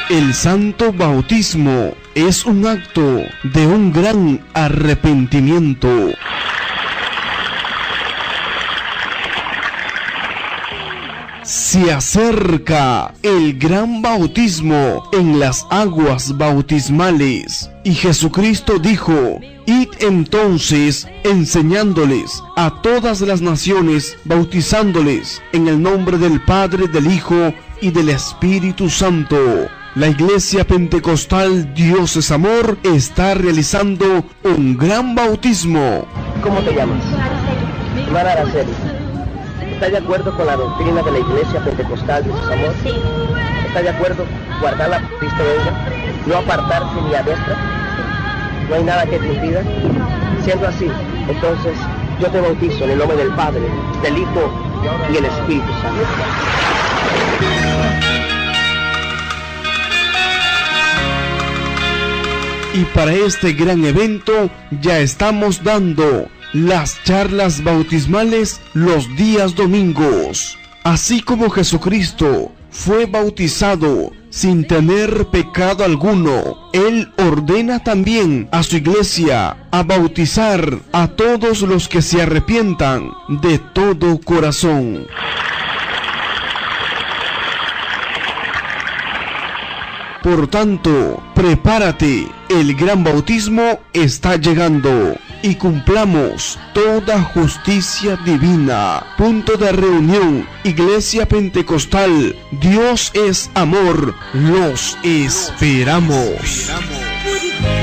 El santo bautismo es un acto de un gran arrepentimiento. Se acerca el gran bautismo en las aguas bautismales y Jesucristo dijo: id entonces enseñándoles a todas las naciones, bautizándoles en el nombre del Padre, del Hijo y del Espíritu Santo. La Iglesia Pentecostal Dios es Amor está realizando un gran bautismo. ¿Cómo te llamas? Hermana Araceli. ¿Está de acuerdo con la doctrina de la Iglesia Pentecostal Dios es Amor? Sí. ¿Está de acuerdo guardar la vista de ella? ¿No apartarse ni a destra? ¿No hay nada que te impida? Siendo así, entonces yo te bautizo en el nombre del Padre, del Hijo y el Espíritu Santo. Y para este gran evento ya estamos dando las charlas bautismales los días domingos. Así como Jesucristo fue bautizado sin tener pecado alguno, Él ordena también a su iglesia a bautizar a todos los que se arrepientan de todo corazón. Por tanto, prepárate, el gran bautismo está llegando y cumplamos toda justicia divina. Punto de reunión, Iglesia Pentecostal, Dios es Amor, los esperamos.